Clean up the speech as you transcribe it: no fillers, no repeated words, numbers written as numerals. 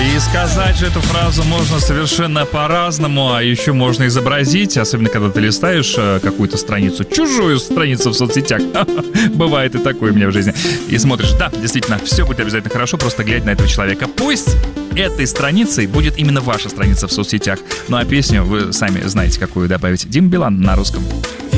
И сказать же эту фразу можно совершенно по-разному, а еще можно изобразить, особенно когда ты листаешь какую-то страницу, чужую страницу в соцсетях. Бывает и такое у меня в жизни. И смотришь, да, действительно, все будет обязательно хорошо, просто глядь на этого человека. Пусть этой страницей будет именно ваша страница в соцсетях. Ну а песню вы сами знаете, какую добавить. Дима Билан на русском.